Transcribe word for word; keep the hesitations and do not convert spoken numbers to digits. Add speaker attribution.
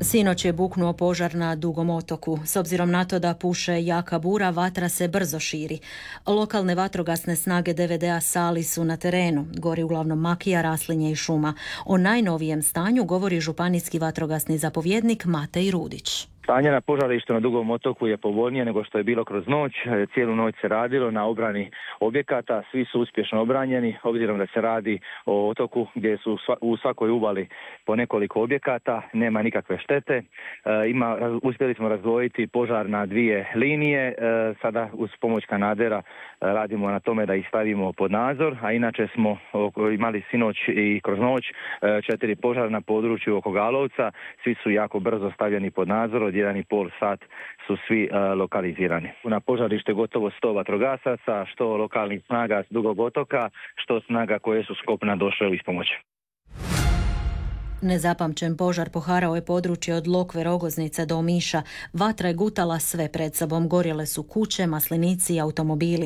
Speaker 1: Sinoć je buknuo požar na Dugom otoku. S obzirom na to da puše jaka bura, vatra se brzo širi. Lokalne vatrogasne snage D V D-a Sali su na terenu. Gori uglavnom makija, raslinje i šuma. O najnovijem stanju govori županijski vatrogasni zapovjednik Matej Rudić.
Speaker 2: Stanje na požarištu na Dugom otoku je povoljnije nego što je bilo kroz noć. Cijelu noć se radilo na obrani objekata, svi su uspješno obranjeni, obzirom da se radi o otoku gdje su u svakoj uvali po nekoliko objekata, nema nikakve štete. E, ima, uspjeli smo razdvojiti požar na dvije linije, e, sada uz pomoć kanadera radimo na tome da ih stavimo pod nadzor, a inače smo imali sinoć i kroz noć četiri požara na području oko Galovca, svi su jako brzo stavljeni pod nadzor, od jedan i pol sat su svi uh, lokalizirani. Na požarište gotovo sto vatrogasaca, što lokalnih snaga s Dugog otoka, što snaga koje su s kopna došle u ispomoć.
Speaker 1: Nezapamćen požar poharao je područje od Lokve Rogoznice do Omiša. Vatra je gutala sve pred sobom, gorjele su kuće, maslinici i automobili.